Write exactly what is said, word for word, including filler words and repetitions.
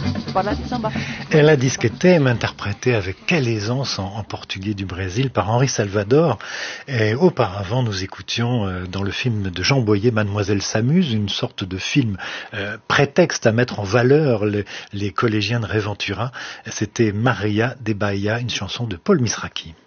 Ela Diz Que Te, interprétée avec quelle aisance en, en portugais du Brésil par Henri Salvador. Et auparavant, nous écoutions euh, dans le film de Jean Boyer, Mademoiselle s'amuse, une sorte de film euh, prétexte à mettre en valeur les, les collégiens de Réventura. C'était Maria de Bahia, une chanson de Paul Misraki.